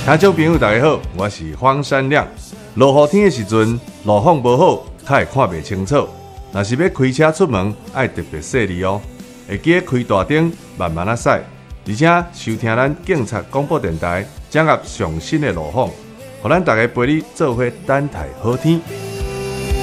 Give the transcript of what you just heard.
听众朋友大家好，我是荒山亮。落雨天的时阵，路况无好，较会看袂清楚。若是要开车出门，爱特别细腻哦。会记得开大灯，慢慢驶，而且收听咱警察广播电台，掌握上新的路况，互咱大家陪你做伙等待好天。